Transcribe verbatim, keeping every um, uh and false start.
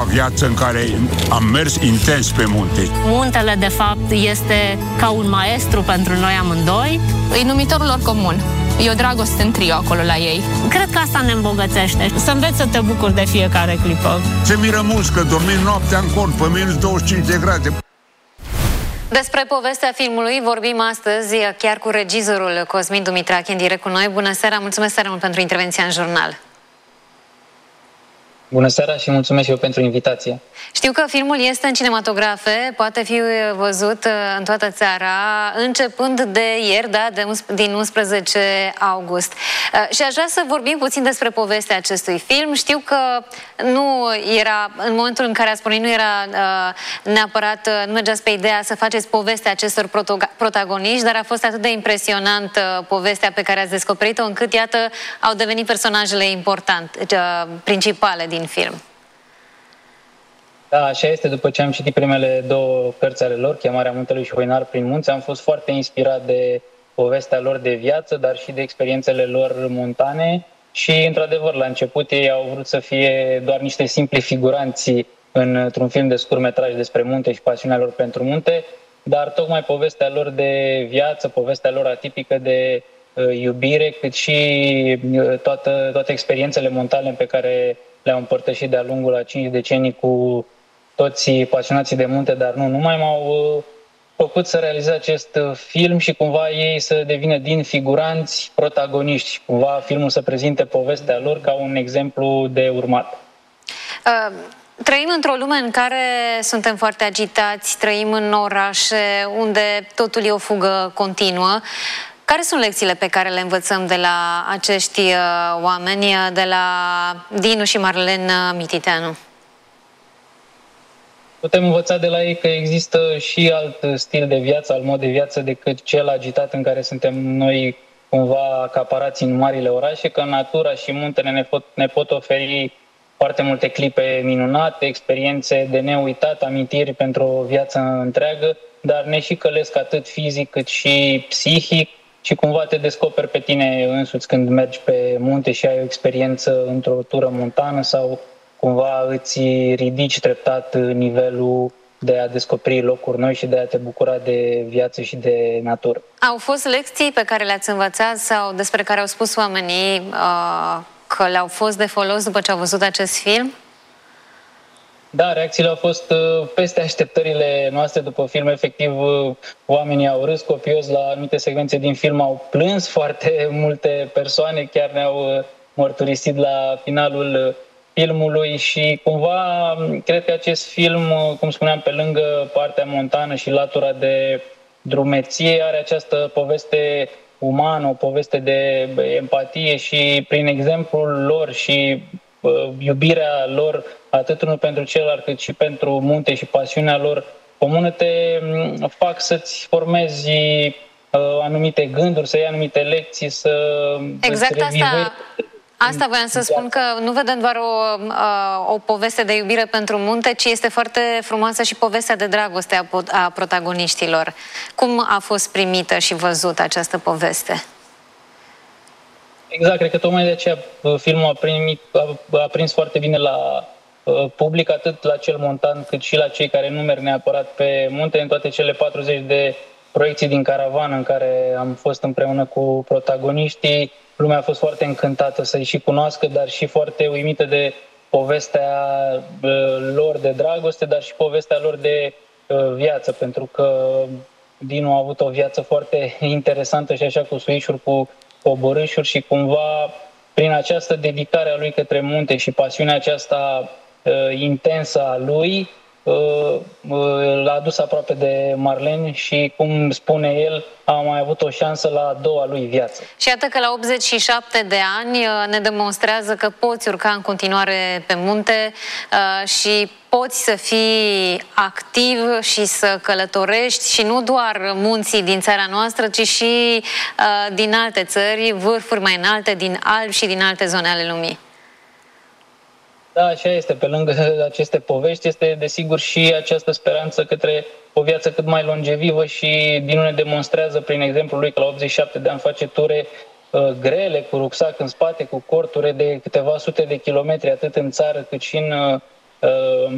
viață în care am mers intens pe munte. Muntele, de fapt, este ca un maestru pentru noi amândoi. E numitorul lor comun. E o dragoste în trio acolo la ei. Cred că asta ne îmbogățește. Să înveți să te bucuri de fiecare clipă. Se miră mulți că dormim noaptea în cont pe minus douăzeci și cinci de grade. Despre povestea filmului vorbim astăzi chiar cu regizorul Cosmin Dumitrache în direct cu noi. Bună seara, mulțumesc tare mult pentru intervenția în jurnal. Bună seara și mulțumesc și eu pentru invitație. Știu că filmul este în cinematografe, poate fi văzut în toată țara, începând de ieri, da, de, din unsprezece august. Și aș vrea să vorbim puțin despre povestea acestui film. Știu că nu era, în momentul în care ați pornit, nu era neapărat, nu mergeați pe ideea să faceți povestea acestor protagoniști, dar a fost atât de impresionant povestea pe care ați descoperit-o, încât, iată, au devenit personajele importante, principale din film. Da, așa este. După ce am citit primele două cărți ale lor, Chemarea Muntelui și Hoinar prin munți, am fost foarte inspirat de povestea lor de viață, dar și de experiențele lor montane și, într-adevăr, la început ei au vrut să fie doar niște simpli figuranți într-un film de scurtmetraj despre munte și pasiunea lor pentru munte, dar tocmai povestea lor de viață, povestea lor atipică de uh, iubire, cât și uh, toată, toate experiențele montane pe care le-au împărtășit de-a lungul a cinci decenii cu toți pasionații de munte, dar nu numai, m-au făcut să realizez acest film și cumva ei să devină din figuranți protagoniști și cumva filmul să prezinte povestea lor ca un exemplu de urmat. Uh, trăim într-o lume în care suntem foarte agitați, trăim în orașe unde totul e o fugă continuă. Care sunt lecțiile pe care le învățăm de la acești uh, oameni, de la Dinu și Marlen Mititeanu? Putem învăța de la ei că există și alt stil de viață, alt mod de viață decât cel agitat în care suntem noi cumva acaparați în marile orașe, că natura și muntele ne pot, ne pot oferi foarte multe clipe minunate, experiențe de neuitat, amintiri pentru o viață întreagă, dar ne și călesc atât fizic cât și psihic și cumva te descoperi pe tine însuți când mergi pe munte și ai o experiență într-o tură montană sau cumva îți ridici treptat nivelul de a descoperi locuri noi și de a te bucura de viață și de natură. Au fost lecții pe care le-ați învățat sau despre care au spus oamenii uh, că le-au fost de folos după ce au văzut acest film? Da, reacțiile au fost uh, peste așteptările noastre după film. Efectiv, uh, oamenii au râs copios la anumite secvențe din film, au plâns foarte multe persoane, chiar ne-au uh, mărturisit la finalul uh, filmului și cumva cred că acest film, uh, cum spuneam, pe lângă partea montană și latura de drumeție, are această poveste umană, o poveste de empatie și prin exemplul lor și uh, iubirea lor atât unul pentru celălalt cât și pentru munte și pasiunea lor comună te fac să-ți formezi uh, anumite gânduri, să iei anumite lecții, să exact asta. Asta voiam să spun, că nu vedem doar o, o poveste de iubire pentru munte, ci este foarte frumoasă și povestea de dragoste a, a protagoniștilor. Cum a fost primită și văzută această poveste? Exact, cred că tocmai de aceea filmul a, primit, a, a prins foarte bine la uh, public, atât la cel montan cât și la cei care nu merg neapărat pe munte, în toate cele patruzeci de proiecții din caravană în care am fost împreună cu protagoniștii. Lumea a fost foarte încântată să-i și cunoască, dar și foarte uimită de povestea uh, lor de dragoste, dar și povestea lor de uh, viață, pentru că Dinu a avut o viață foarte interesantă și așa cu suișuri, cu coborâșuri și cumva prin această dedicare a lui către munte și pasiunea aceasta uh, intensă a lui, l-a adus aproape de Marlen și, cum spune el, a mai avut o șansă la a doua lui viață. Și iată că la optzeci și șapte de ani ne demonstrează că poți urca în continuare pe munte și poți să fii activ și să călătorești și nu doar munții din țara noastră, ci și din alte țări, vârfuri mai înalte, din Alpi și din alte zone ale lumii. Da, așa este. Pe lângă aceste povești este, desigur, și această speranță către o viață cât mai longevivă și Dinu ne demonstrează prin exemplul lui că la optzeci și șapte de ani face ture uh, grele, cu rucsac în spate, cu corturi de câteva sute de kilometri, atât în țară cât și în uh,